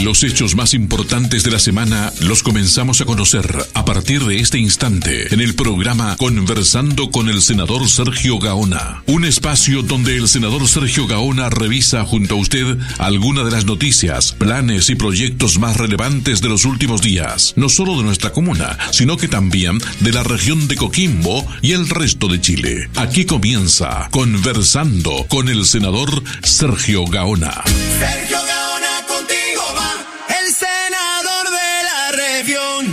Los hechos más importantes de la semana los comenzamos a conocer a partir de este instante en el programa Conversando con el senador Sergio Gaona. Un espacio donde el senador Sergio Gaona revisa junto a usted algunas de las noticias, planes y proyectos más relevantes de los últimos días, no solo de nuestra comuna, sino que también de la región de Coquimbo y el resto de Chile. Aquí comienza Conversando con el senador Sergio Gaona. Sergio Gaona, contigo va el senador de la región.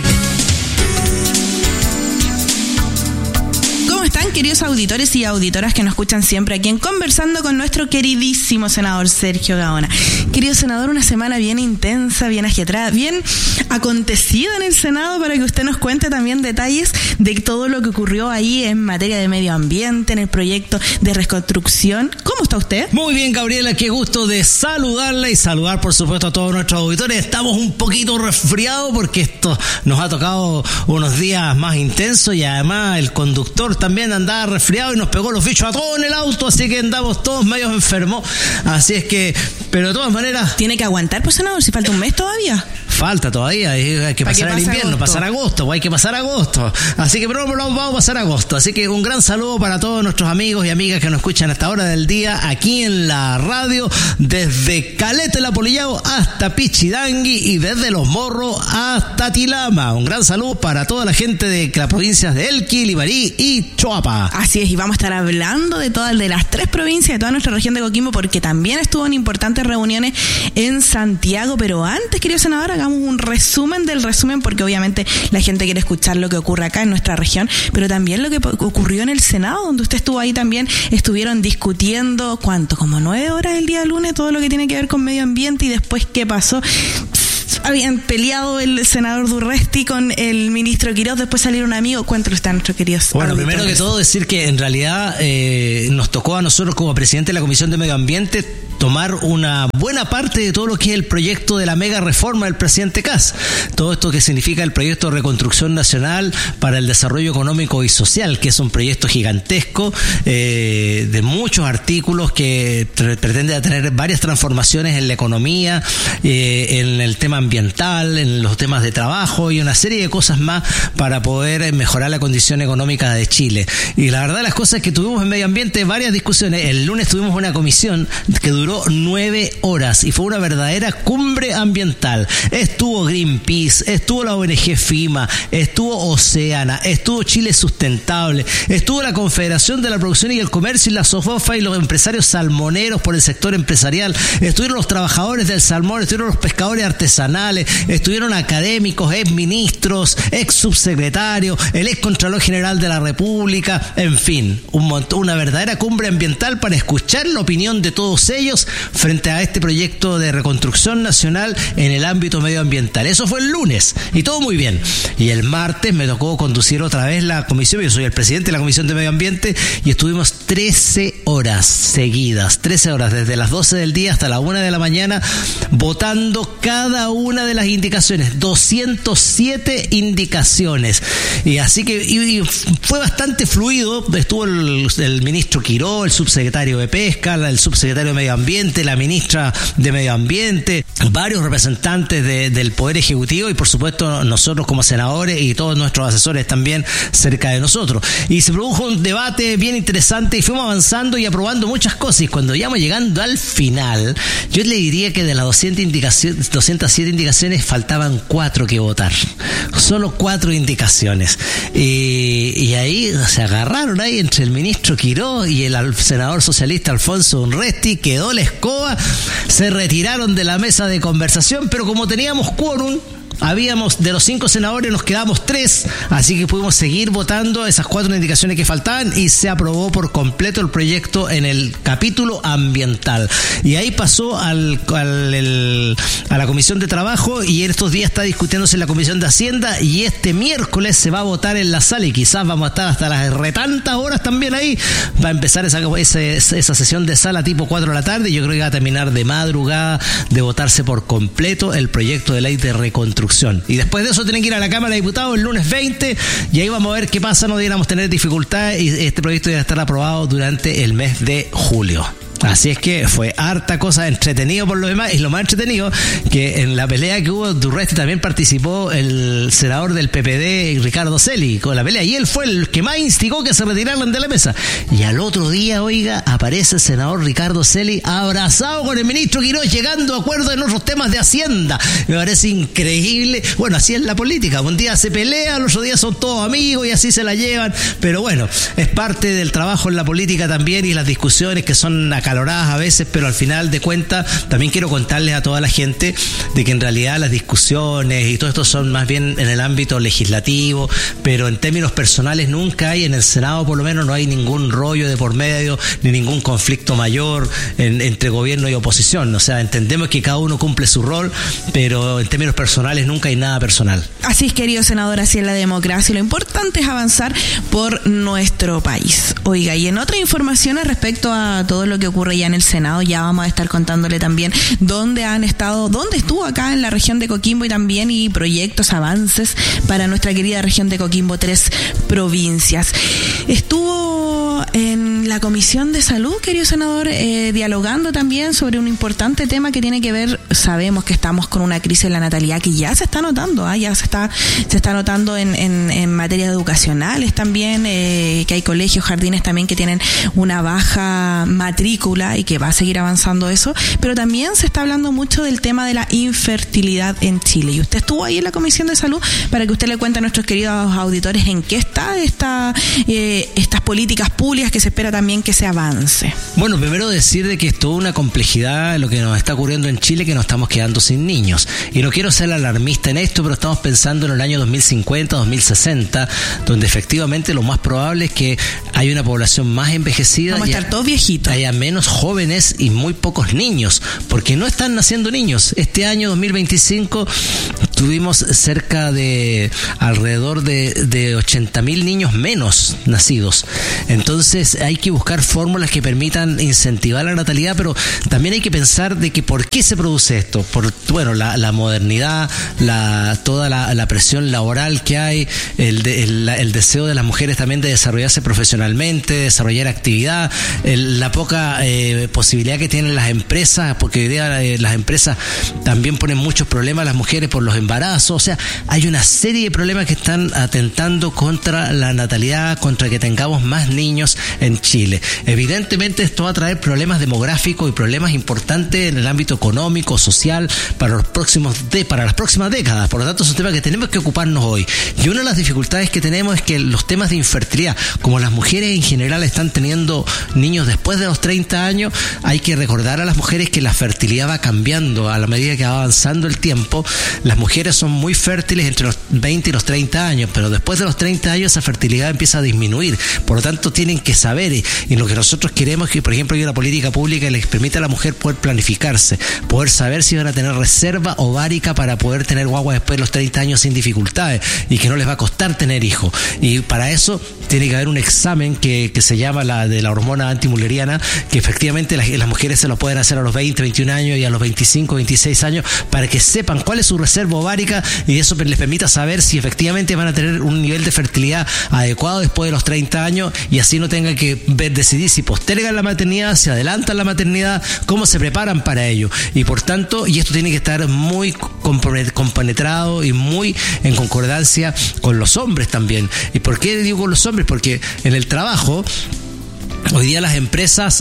¿Cómo están, queridos auditores y auditoras que nos escuchan siempre aquí en Conversando con nuestro queridísimo senador Sergio Gaona? Querido senador, una semana bien intensa, bien agiatrada, bien acontecida en el Senado, para que usted nos cuente también detalles de todo lo que ocurrió ahí en materia de medio ambiente, en el proyecto de reconstrucción. ¿Cómo está usted? Muy bien, Gabriela, qué gusto de saludarla y saludar, por supuesto, a todos nuestros auditores. Estamos un poquito resfriados porque esto nos ha tocado unos días más intensos y además el conductor también andaba resfriado y nos pegó los bichos a todos en el auto, así que andamos todos medio enfermos. Así es que, pero de todas maneras... ¿Tiene que aguantar, pues, senador, si falta un mes todavía? Falta todavía, hay que pasar el invierno, pasar agosto, hay que pasar agosto. Así que pero vamos a pasar agosto. Así que un gran saludo para todos nuestros amigos y amigas que nos escuchan a esta hora del día aquí en la radio, desde Caleta La Polillao hasta Pichidangui y desde Los Morros hasta Tilama. Un gran saludo para toda la gente de las provincias de Elqui, Limarí y Choapa. Así es, y vamos a estar hablando de todas de las tres provincias de toda nuestra región de Coquimbo, porque también estuvo en importantes reuniones en Santiago. Pero antes, querido senador, hagamos un resumen del resumen, porque obviamente la gente quiere escuchar lo que ocurre acá en nuestra región, pero también lo que ocurrió en el Senado, donde usted estuvo ahí también. Estuvieron discutiendo, ¿cuánto? Como 9 horas el día lunes, todo lo que tiene que ver con medio ambiente. Y después, ¿qué pasó? Habían peleado el senador Durresti con el ministro Quiroz, después salieron amigos. Cuéntelo usted a nuestros queridos Bueno, auditores. Primero que todo decir que en realidad nos tocó a nosotros como presidente de la Comisión de Medio Ambiente tomar una buena parte de todo lo que es el proyecto de la mega reforma del presidente Kast. Todo esto que significa el proyecto de reconstrucción nacional para el desarrollo económico y social, que es un proyecto gigantesco de muchos artículos que pretende tener varias transformaciones en la economía, en el tema ambiental, en los temas de trabajo y una serie de cosas más para poder mejorar la condición económica de Chile. Y la verdad, las cosas que tuvimos en medio ambiente, varias discusiones. El lunes tuvimos una comisión que duró 9 horas y fue una verdadera cumbre ambiental. Estuvo Greenpeace, estuvo la ONG FIMA, estuvo Oceana, estuvo Chile Sustentable, estuvo la Confederación de la Producción y el Comercio y la SOFOFA y los empresarios salmoneros por el sector empresarial, estuvieron los trabajadores del salmón, estuvieron los pescadores artesanales, estuvieron académicos, ex ministros, ex subsecretarios, el ex Contralor General de la República, en fin, una verdadera cumbre ambiental para escuchar la opinión de todos ellos frente a este proyecto de reconstrucción nacional en el ámbito medioambiental. Eso fue el lunes y todo muy bien. Y el martes me tocó conducir otra vez la comisión. Yo soy el presidente de la Comisión de Medio Ambiente y estuvimos 13 horas seguidas, 13 horas desde las 12 del día hasta la 1 de la mañana votando cada una de las indicaciones, 207 indicaciones. Y así que fue bastante fluido. Estuvo el ministro Quiroz, el subsecretario de Pesca, el subsecretario de Medio Ambiente, la ministra de Medio Ambiente, varios representantes del Poder Ejecutivo y por supuesto nosotros como senadores y todos nuestros asesores también cerca de nosotros. Y se produjo un debate bien interesante y fuimos avanzando y aprobando muchas cosas. Y cuando íbamos llegando al final, yo le diría que de las 207 indicaciones faltaban 4 que votar. Solo 4 indicaciones. Y ahí se agarraron ahí entre el ministro Quiroz y el senador socialista Alfonso Durresti, quedó la escoba, se retiraron de la mesa de conversación, pero como teníamos quórum, habíamos de los 5 senadores nos quedamos 3, así que pudimos seguir votando esas 4 indicaciones que faltaban y se aprobó por completo el proyecto en el capítulo ambiental. Y ahí pasó a la Comisión de Trabajo y estos días está discutiéndose en la Comisión de Hacienda y este miércoles se va a votar en la sala y quizás vamos a estar hasta las retantas horas también ahí. Va a empezar esa sesión de sala tipo 4 de la tarde y yo creo que va a terminar de madrugada de votarse por completo el proyecto de ley de reconstrucción. Y después de eso tienen que ir a la Cámara de Diputados el lunes 20 y ahí vamos a ver qué pasa. No debiéramos tener dificultades y este proyecto debe estar aprobado durante el mes de julio. Así es que fue harta cosa, entretenido por lo demás, y lo más entretenido que en la pelea que hubo Durresti también participó el senador del PPD Ricardo Celi con la pelea, y él fue el que más instigó que se retiraran de la mesa. Y al otro día, oiga, aparece el senador Ricardo Celi abrazado con el ministro Quiroz, llegando a acuerdos en otros temas de Hacienda. Me parece increíble. Bueno, así es la política, un día se pelea, los otros días son todos amigos y así se la llevan, pero bueno, es parte del trabajo en la política también, y las discusiones que son acaloradas a veces, pero al final de cuentas también quiero contarles a toda la gente de que en realidad las discusiones y todo esto son más bien en el ámbito legislativo, pero en términos personales nunca hay, en el Senado por lo menos no hay ningún rollo de por medio, ni ningún conflicto mayor entre gobierno y oposición. O sea, entendemos que cada uno cumple su rol, pero en términos personales nunca hay nada personal. Así es, querido senador, así es la democracia. Lo importante es avanzar por nuestro país. Oiga, y en otras informaciones respecto a todo lo que ocurre ya en el Senado, ya vamos a estar contándole también dónde estuvo acá en la región de Coquimbo, y también y proyectos, avances para nuestra querida región de Coquimbo, 3 provincias. Estuvo en la Comisión de Salud, querido senador, dialogando también sobre un importante tema que tiene que ver, sabemos que estamos con una crisis en la natalidad que ya se está notando, ya se está notando en materias educacionales también, que hay colegios, jardines también que tienen una baja matrícula y que va a seguir avanzando eso, pero también se está hablando mucho del tema de la infertilidad en Chile, y usted estuvo ahí en la Comisión de Salud para que usted le cuente a nuestros queridos auditores en qué está estas políticas públicas que se espera también que se avance. Bueno, primero decir de que es toda una complejidad lo que nos está ocurriendo en Chile, que nos estamos quedando sin niños, y no quiero ser alarmista en esto, pero estamos pensando en el año 2050, 2060, donde efectivamente lo más probable es que haya una población más envejecida, vamos a estar todos viejitos, haya menos jóvenes y muy pocos niños, porque no están naciendo niños. Este año 2025 tuvimos cerca de alrededor de 80.000 niños menos nacidos. Entonces hay que buscar fórmulas que permitan incentivar la natalidad, pero también hay que pensar de que por qué se produce esto. Por la modernidad, toda la presión laboral que hay, el deseo de las mujeres también de desarrollarse profesionalmente, desarrollar actividad, la poca posibilidad que tienen las empresas, porque hoy día las empresas también ponen muchos problemas a las mujeres por los embarazos. O sea, hay una serie de problemas que están atentando contra la natalidad, contra que tengamos más niños en Chile. Evidentemente esto va a traer problemas demográficos y problemas importantes en el ámbito económico, social, para las próximas décadas. Por lo tanto, es un tema que tenemos que ocuparnos hoy. Y una de las dificultades que tenemos es que los temas de infertilidad, como las mujeres en general están teniendo niños después de los 30 años, hay que recordar a las mujeres que la fertilidad va cambiando a la medida que va avanzando el tiempo. Las mujeres son muy fértiles entre los 20 y los 30 años, pero después de los 30 años esa fertilidad empieza a disminuir. Por lo tanto, tienen que saber, y lo que nosotros queremos es que, por ejemplo, haya una política pública que les permita a la mujer poder planificarse, poder saber si van a tener reserva ovárica para poder tener guagua después de los 30 años sin dificultades, y que no les va a costar tener hijos. Y para eso tiene que haber un examen que se llama la hormona antimuleriana, que efectivamente las mujeres se lo pueden hacer a los 20, 21 años y a los 25, 26 años, para que sepan cuál es su reserva ovárica, y eso les permita saber si efectivamente van a tener un nivel de fertilidad adecuado después de los 30 años, y así no tengan que decidir si postergan la maternidad, si adelantan la maternidad, cómo se preparan para ello. Y por tanto, y esto tiene que estar muy compenetrado y muy en concordancia con los hombres también. ¿Y por qué digo con los hombres? Porque en el trabajo, hoy día las empresas,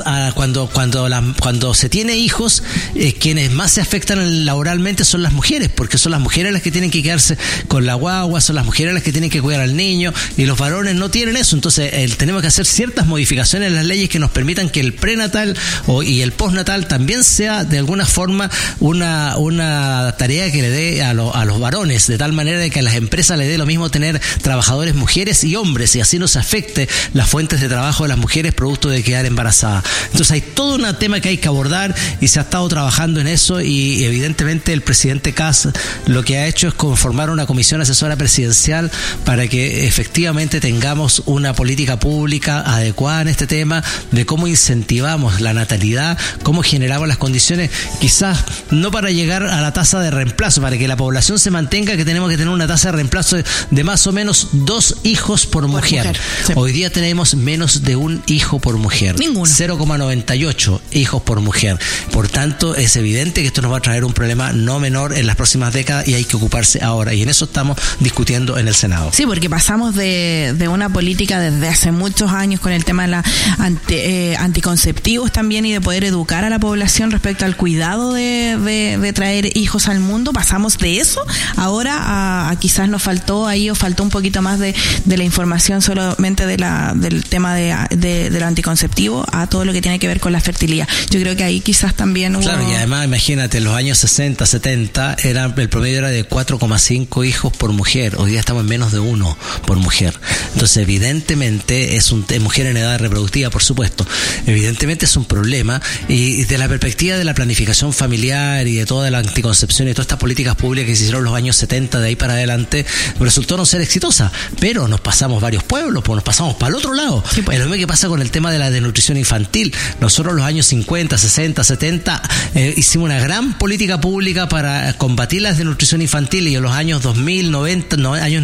cuando se tiene hijos, quienes más se afectan laboralmente son las mujeres, porque son las mujeres las que tienen que quedarse con la guagua, son las mujeres las que tienen que cuidar al niño, y los varones no tienen eso. Entonces tenemos que hacer ciertas modificaciones en las leyes que nos permitan que el prenatal y el postnatal también sea de alguna forma una tarea que le dé a los varones, de tal manera de que a las empresas les dé lo mismo tener trabajadores mujeres y hombres, y así no se afecte las fuentes de trabajo de las mujeres producto de quedar embarazada. Entonces hay todo un tema que hay que abordar, y se ha estado trabajando en eso, y evidentemente el presidente Kast lo que ha hecho es conformar una comisión asesora presidencial para que efectivamente tengamos una política pública adecuada en este tema de cómo incentivamos la natalidad, cómo generamos las condiciones, quizás no para llegar a la tasa de reemplazo, para que la población se mantenga, que tenemos que tener una tasa de reemplazo de más o menos 2 hijos por mujer. Sí. Hoy día tenemos menos de 1 hijo por mujer. Ninguno. 0,98 hijos por mujer. Por tanto, es evidente que esto nos va a traer un problema no menor en las próximas décadas y hay que ocuparse ahora. Y en eso estamos discutiendo en el Senado. Sí, porque pasamos de una política desde hace muchos años con el tema de la anticonceptivos también y de poder educar a la población respecto al cuidado de traer hijos al mundo. Pasamos de eso ahora a quizás nos faltó ahí o faltó un poquito más de la información solamente del tema de lo anticonceptivo a todo lo que tiene que ver con la fertilidad. Yo creo que ahí quizás también hubo... Claro, y además imagínate, en los años 60, 70 el promedio era de 4,5 hijos por mujer. Hoy día estamos en menos de 1 por mujer. Entonces evidentemente es mujer en edad reproductiva, por supuesto. Evidentemente es un problema y de la perspectiva de la planificación familiar y de toda la anticoncepción y todas estas políticas públicas que se hicieron en los años 70 de ahí para adelante, resultó no ser exitosa, pero nos pasamos varios pueblos, pues nos pasamos para el otro lado. Sí, pues. Es lo mismo que pasa con el tema de la desnutrición infantil. Nosotros en los años 50, 60, 70 hicimos una gran política pública para combatir la desnutrición infantil y en los años 2000, 90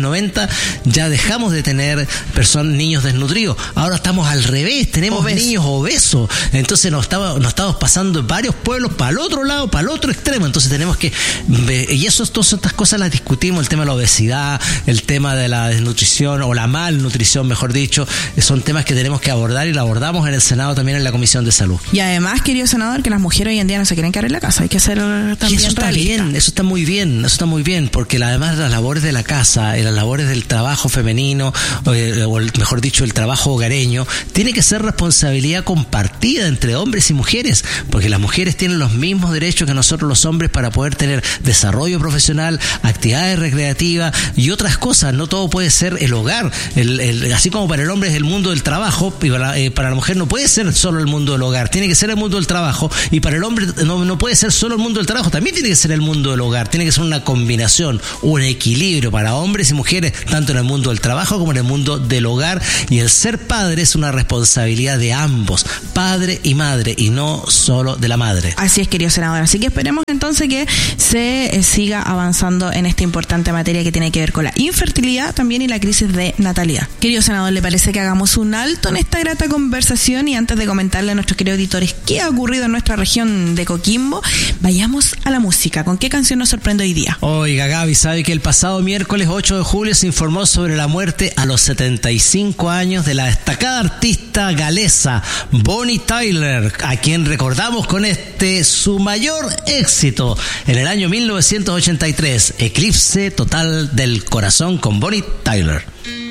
ya dejamos de tener niños desnutridos. Ahora estamos al revés, tenemos niños obesos. Entonces nos estamos pasando en varios pueblos para el otro lado, para el otro extremo. Entonces tenemos que... Y todas estas cosas las discutimos, el tema de la obesidad, el tema de la desnutrición o la malnutrición, mejor dicho, son temas que tenemos que abordar y lo abordamos en el Senado también en la Comisión de Salud. Y además, querido senador, que las mujeres hoy en día no se quieren quedar en la casa, hay que ser también eso está realista. Bien, eso está muy bien, porque además las labores de la casa y las labores del trabajo femenino, o mejor dicho, el trabajo hogareño, tiene que ser responsabilidad compartida entre hombres y mujeres, porque las mujeres tienen los mismos derechos que nosotros los hombres para poder tener desarrollo profesional, actividades recreativas y otras cosas. No todo puede ser el hogar. Así como para el hombre es el mundo del trabajo, y para la mujer no puede ser solo el mundo del hogar, tiene que ser el mundo del trabajo, y para el hombre no puede ser solo el mundo del trabajo, también tiene que ser el mundo del hogar, tiene que ser una combinación, un equilibrio para hombres y mujeres, tanto en el mundo del trabajo como en el mundo del hogar, y el ser padre es una responsabilidad de ambos, padre y madre, y no solo de la madre. Así es, querido senador, así que esperemos entonces que se siga avanzando en esta importante materia que tiene que ver con la infertilidad también y la crisis de natalidad. Querido senador, ¿le parece que hagamos un alto en esta grata conversación? Y antes de comentarle a nuestros queridos auditores qué ha ocurrido en nuestra región de Coquimbo, vayamos a la música. ¿Con qué canción nos sorprende hoy día? Oiga, Gaby, ¿sabe que el pasado miércoles 8 de julio se informó sobre la muerte a los 75 años de la destacada artista galesa Bonnie Tyler, a quien recordamos con su mayor éxito en el año 1983, Eclipse Total del Corazón con Bonnie Tyler.